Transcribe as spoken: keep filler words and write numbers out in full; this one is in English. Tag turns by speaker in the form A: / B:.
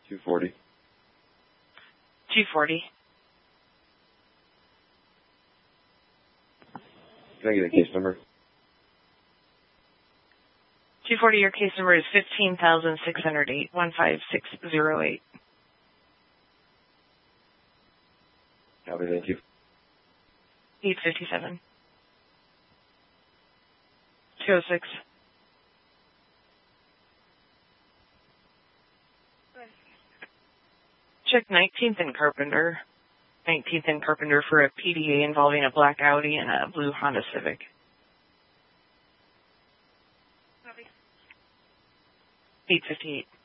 A: two forty.
B: two forty.
A: Can I get a case number?
B: two forty, your case number is fifteen thousand six hundred eight, one five six zero eight.
A: Copy, thank you.
B: eight fifty-seven. two oh six. Check nineteenth and Carpenter. nineteenth and Carpenter for a P D A involving a black Audi and a blue Honda Civic. eight fifty-eight.